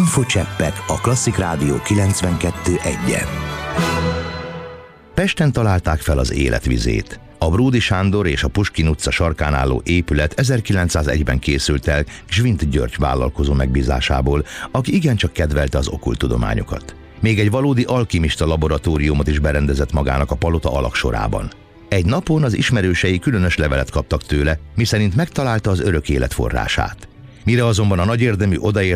Infocseppek a Klasszik Rádió 92.1-en. Pesten találták fel az életvizét. A Bródy Sándor és a Puskin utca sarkán álló épület 1901-ben készült el Gzsvint György vállalkozó megbízásából, aki igencsak kedvelte az okkulttudományokat. Még egy valódi alkimista laboratóriumot is berendezett magának a palota alagsorában. Egy napon az ismerősei különös levelet kaptak tőle, miszerint megtalálta az örök élet forrását. Mire azonban a nagyérdemű odaért,